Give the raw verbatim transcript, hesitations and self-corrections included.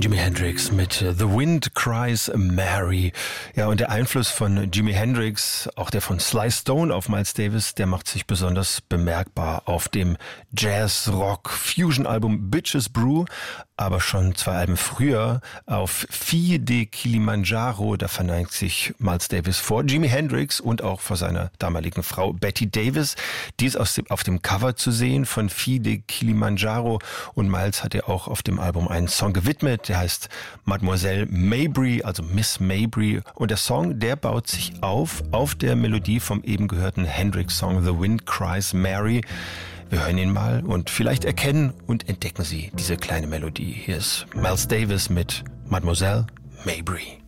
Jimi Hendrix mit The Wind Cries Mary. Ja, und der Einfluss von Jimi Hendrix, auch der von Sly Stone auf Miles Davis, der macht sich besonders bemerkbar auf dem Jazz-Rock-Fusion-Album Bitches Brew, aber schon zwei Alben früher auf Fille de Kilimanjaro, da verneigt sich Miles Davis vor Jimi Hendrix und auch vor seiner damaligen Frau Betty Davis. Die ist aus dem, auf dem Cover zu sehen von Fille de Kilimanjaro, und Miles hat ja auch auf dem Album einen Song gewidmet, der heißt Mademoiselle Mabry, also Miss Mabry, und der Song, der baut sich auf auf der Melodie vom eben gehörten Hendrix-Song The Wind Cries Mary. Wir hören ihn mal und vielleicht erkennen und entdecken Sie diese kleine Melodie. Hier ist Miles Davis mit Mademoiselle Mabry.